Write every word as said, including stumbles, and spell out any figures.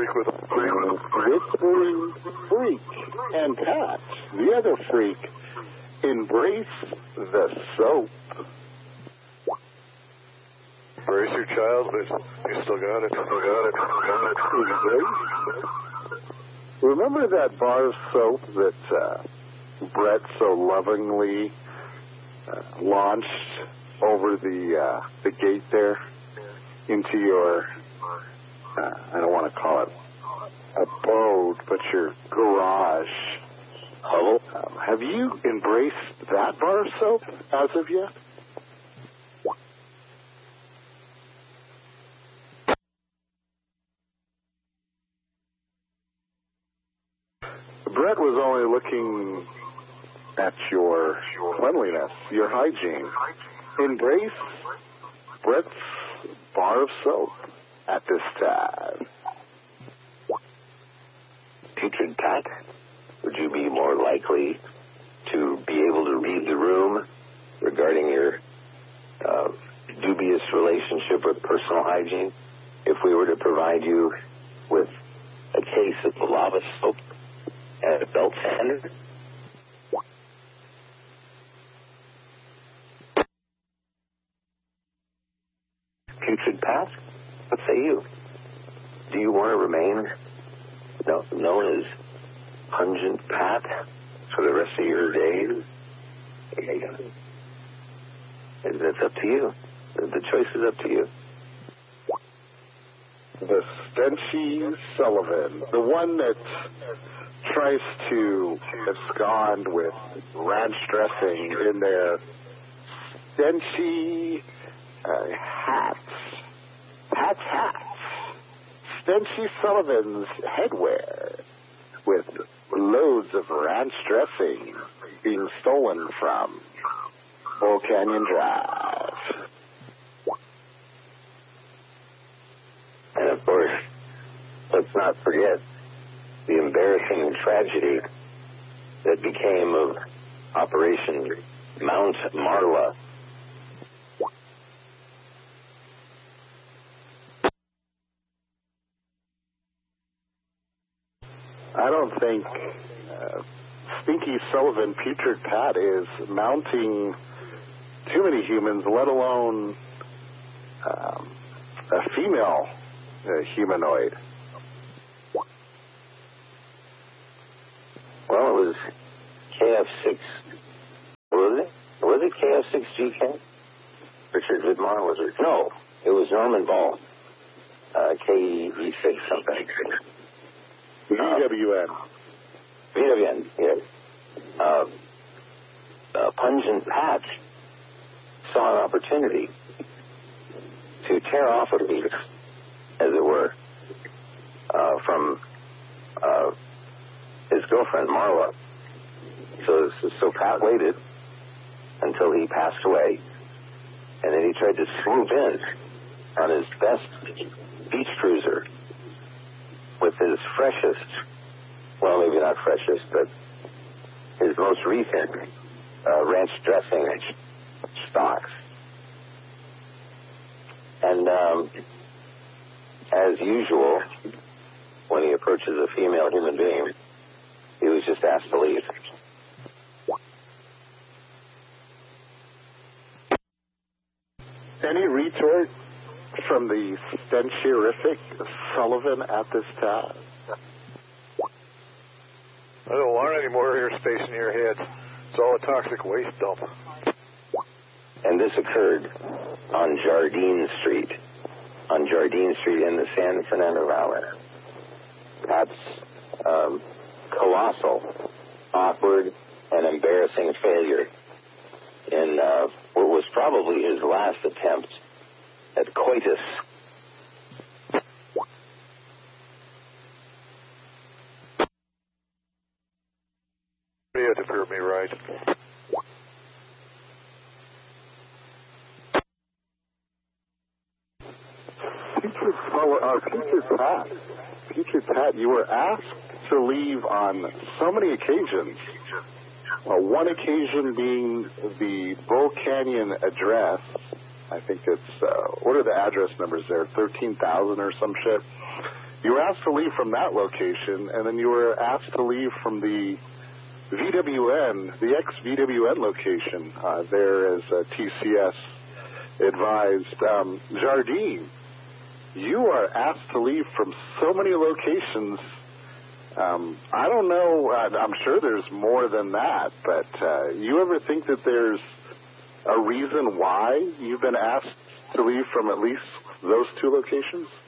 freak with a freak with a Whispering Freak and Pat, the other freak, embrace the soap. Embrace your child, but you still got it. Still got it. Still got it. Embrace. Remember that bar of soap that uh, Brett so lovingly uh, launched over the uh, the gate there into your, uh, I don't want to call it abode, but your garage. Hello? Um, have you embraced that bar of soap as of yet? Brett was only looking at your cleanliness, your hygiene. Embrace Brett's bar of soap at this time. Putrid Pat, would you be more likely to be able to read the room regarding your uh, dubious relationship with personal hygiene if we were to provide you with a case of the lava soap and a belt sander? Putrid Pat, what say you? Do you want to remain no, known as Pungent Pat for the rest of your days? That's up to you. The choice is up to you. The Stenchy Sullivan, the one that tries to abscond with ranch dressing in their Stenchy uh, hats. Hats, hats. Stenchy Sullivan's headwear with loads of ranch dressing being stolen from Bull Canyon Drive. And of course, let's not forget the embarrassing tragedy that became of Operation Mount Marla. I don't think uh, Stinky Sullivan Putrid Pat is mounting too many humans, let alone um, a female uh, humanoid. Well, it was K F six. Was it? Was it K F six G K? Richard Vidmar, was it? No, it was Norman Ball. Uh, K E six something. V W N. V W N, yes. Uh, uh, Pungent Pat saw an opportunity to tear off a piece, as it were, uh, from uh, his girlfriend, Marla. So, so Pat waited until he passed away, and then he tried to swoop in on his best beach cruiser with his freshest, well, maybe not freshest, but his most recent uh, ranch dressing stocks. And um, as usual, when he approaches a female human being, he was just asked to leave. Any retort from the stencherific Sullivan at this time? I don't want any more airspace in your head. It's all a toxic waste dump. And this occurred on Jardine Street, on Jardine Street in the San Fernando Valley. Pat's um, colossal, awkward, and embarrassing failure in uh, what was probably his last attempt at coitus. You had to prove me right. Putrid uh, Putrid Pat, Putrid Pat, you were asked to leave on so many occasions. Well, one occasion being the Bull Canyon address. I think it's, uh, what are the address numbers there? thirteen thousand or some shit. you were asked to leave from that location, and then you were asked to leave from the V W N, the ex-V W N location uh, there as uh, T C S advised. Um, Jardine, you are asked to leave from so many locations. Um, I don't know. Uh, I'm sure there's more than that, but uh, you ever think that there's a reason why you've been asked to leave from at least those two locations?